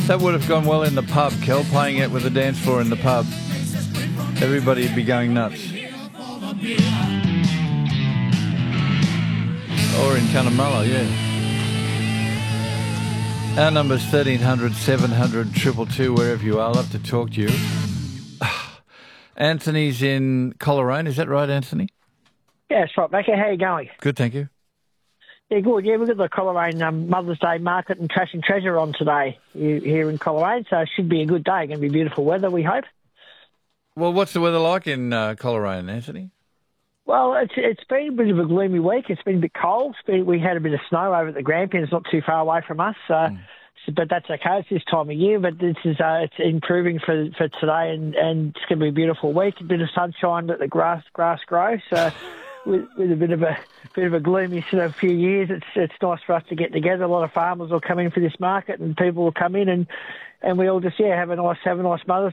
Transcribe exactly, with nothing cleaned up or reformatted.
That would have gone well in the pub, Kel, playing it with the dance floor in the pub. Everybody would be going nuts. Or in Cunnamulla, yeah. Our number's thirteen hundred, seven hundred, two two two, wherever you are. I'd love to talk to you. Anthony's in Coleraine. Is that right, Anthony? Yeah, that's right, Macca. How are you going? Good, thank you. Yeah, good. Yeah, we've got the Coleraine um, Mother's Day Market and Trash and Treasure on today here in Coleraine, so it should be a good day. Going to be beautiful weather, we hope. Well, what's the weather like in uh, Coleraine, Anthony? Well, it's it's been a bit of a gloomy week. It's been a bit cold. It's been, we had a bit of snow over at the Grampians, not too far away from us. So, mm. so, but that's okay. It's this time of year. But this is uh, it's improving for for today, and, and it's going to be a beautiful week. A bit of sunshine, let the grass grass grow. So, with, with a bit of a bit of a gloomy sort of few years, it's it's nice for us to get together. A lot of farmers will come in for this market, and people will come in and. And we all just, yeah, have a nice have a nice Mother's